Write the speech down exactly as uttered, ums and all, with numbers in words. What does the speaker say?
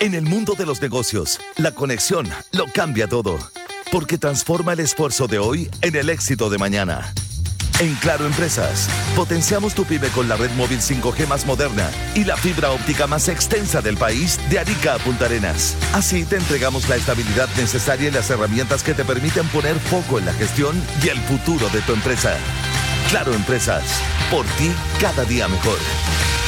En el mundo de los negocios, la conexión lo cambia todo, porque transforma el esfuerzo de hoy en el éxito de mañana. En Claro Empresas, potenciamos tu pyme con la red móvil cinco G más moderna y la fibra óptica más extensa del país de Arica a Punta Arenas. Así te entregamos la estabilidad necesaria y las herramientas que te permiten poner foco en la gestión y el futuro de tu empresa. Claro Empresas, por ti cada día mejor.